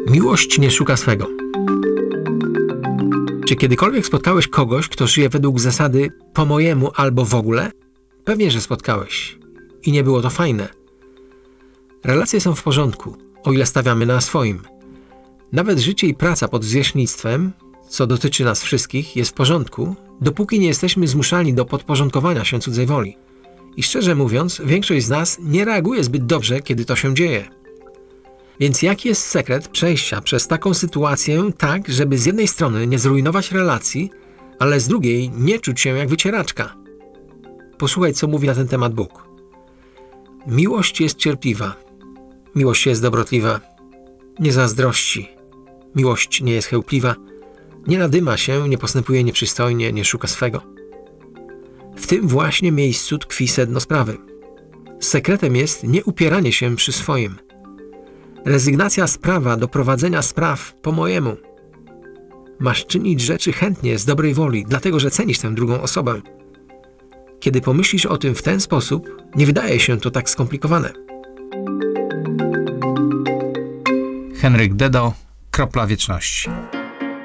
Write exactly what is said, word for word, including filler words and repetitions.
Miłość nie szuka swego. Czy kiedykolwiek spotkałeś kogoś, kto żyje według zasady po mojemu albo w ogóle? Pewnie, że spotkałeś. I nie było to fajne. Relacje są w porządku, o ile stawiamy na swoim. Nawet życie i praca pod zwierzchnictwem, co dotyczy nas wszystkich, jest w porządku, dopóki nie jesteśmy zmuszani do podporządkowania się cudzej woli. I szczerze mówiąc, większość z nas nie reaguje zbyt dobrze, kiedy to się dzieje. Więc jaki jest sekret przejścia przez taką sytuację tak, żeby z jednej strony nie zrujnować relacji, ale z drugiej nie czuć się jak wycieraczka? Posłuchaj, co mówi na ten temat Bóg. Miłość jest cierpliwa. Miłość jest dobrotliwa. Nie zazdrości. Miłość nie jest chełpliwa. Nie nadyma się, nie postępuje nieprzystojnie, nie szuka swego. W tym właśnie miejscu tkwi sedno sprawy. Sekretem jest nie upieranie się przy swoim. Rezygnacja z prawa do prowadzenia spraw po mojemu. Masz czynić rzeczy chętnie, z dobrej woli, dlatego że cenisz tę drugą osobę. Kiedy pomyślisz o tym w ten sposób, nie wydaje się to tak skomplikowane. Henryk Dedo, Kropla Wieczności.